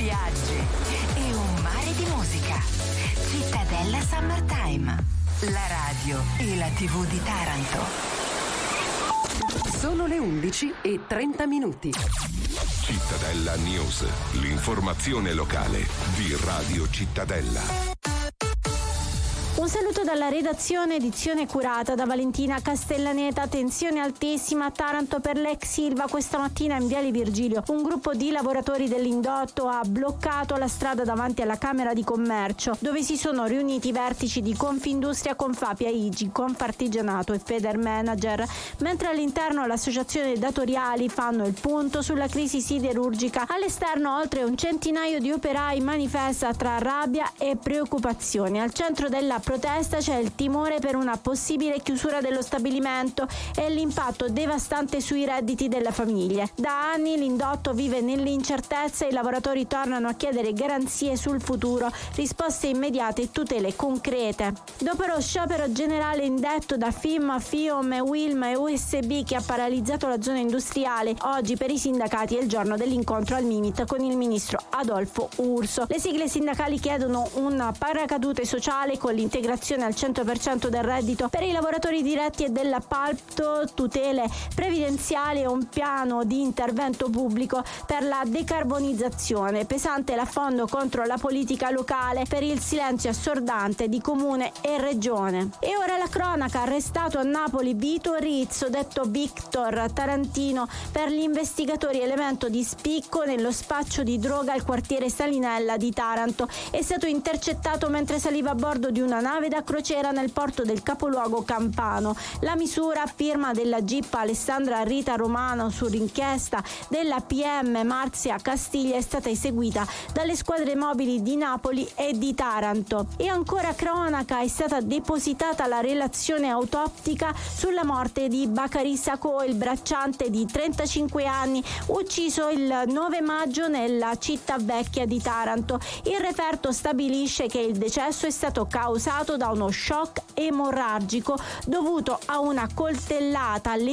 viaggi e un mare di musica. Cittadella Summertime, la radio e la TV di Taranto. Sono le 11:30. Cittadella News, l'informazione locale di Radio Cittadella. Un saluto dalla redazione, edizione curata da Valentina Castellaneta. Tensione altissima a Taranto per l'ex Ilva. Questa mattina in Viale Virgilio un gruppo di lavoratori dell'indotto ha bloccato la strada davanti alla Camera di Commercio, dove si sono riuniti i vertici di Confindustria, Confapia, IGI, Confartigianato e Federmanager, mentre all'interno l'associazione datoriali fanno il punto sulla crisi siderurgica. All'esterno oltre un centinaio di operai manifesta tra rabbia e preoccupazioni. Al centro della protesta c'è il timore per una possibile chiusura dello stabilimento e l'impatto devastante sui redditi delle famiglie. Da anni l'indotto vive nell'incertezza e i lavoratori tornano a chiedere garanzie sul futuro, risposte immediate e tutele concrete. Dopo lo sciopero generale indetto da FIM, FIOM, WILM e USB che ha paralizzato la zona industriale, oggi per i sindacati è il giorno dell'incontro al Mimit con il ministro Adolfo Urso. Le sigle sindacali chiedono un paracadute sociale con l'integrazione al 100% del reddito per i lavoratori diretti e dell'appalto, tutele previdenziali e un piano di intervento pubblico per la decarbonizzazione. Pesante l'affondo contro la politica locale per il silenzio assordante di comune e regione. E ora la cronaca: arrestato a Napoli Vito Rizzo, detto Victor Tarantino, per gli investigatori elemento di spicco nello spaccio di droga al quartiere Salinella di Taranto. È stato intercettato mentre saliva a bordo di una nave da crociera nel porto del capoluogo campano. La misura, a firma della GIP Alessandra Rita Romano su richiesta della PM Marzia Castiglia, è stata eseguita dalle squadre mobili di Napoli e di Taranto. E ancora cronaca: è stata depositata la relazione autoptica sulla morte di Bacari Sacco, il bracciante di 35 anni ucciso il 9 maggio nella città vecchia di Taranto. Il referto stabilisce che il decesso è stato causato da uno shock emorragico dovuto a una coltellata